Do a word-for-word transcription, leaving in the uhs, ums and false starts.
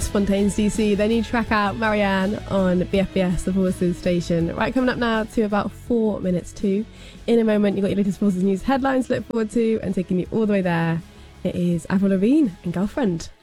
Spontaneous D C. Then you track out Marianne on B F B S, the Forces station. Right, coming up now to about four minutes to. In a moment, you've got your latest Forces news headlines to look forward to, and taking you all the way there, it is Avril Lavigne and Girlfriend.